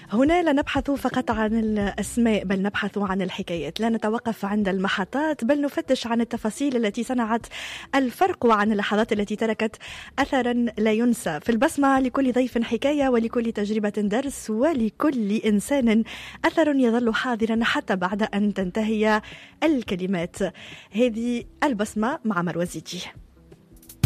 هنا لا نبحث فقط عن الأسماء، بل نبحث عن الحكايات. لا نتوقف عند المحطات، بل نفتش عن التفاصيل التي صنعت الفرق وعن اللحظات التي تركت أثرا لا ينسى. في البصمة لكل ضيف حكاية، ولكل تجربة درس، ولكل إنسان أثر يظل حاضرا حتى بعد أن تنتهي الكلمات. هذه البصمة مع مروزيتي.